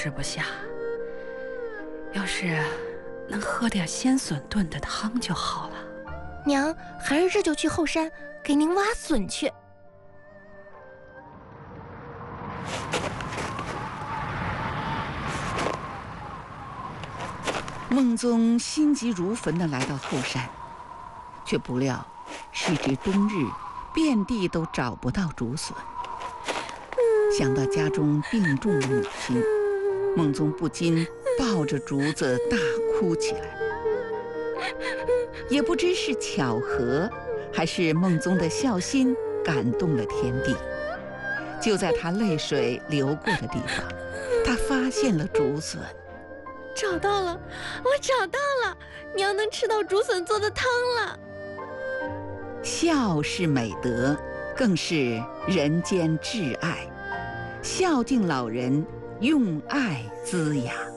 吃不下，要是能喝点鲜笋炖的汤就好了。 娘，孩儿这就去后山给您挖笋去。 孟宗心急如焚地来到后山，却不料时至冬日，遍地都找不到竹笋。想到家中病重的母亲，孟宗不禁抱着竹子大哭起来。也不知是巧合，还是孟宗的孝心感动了天地。就在他泪水流过的地方，他发现了竹笋。 找到了，我找到了，娘能吃到竹笋做的汤了。 孝是美德，更是人间至爱。孝敬老人，用爱滋养。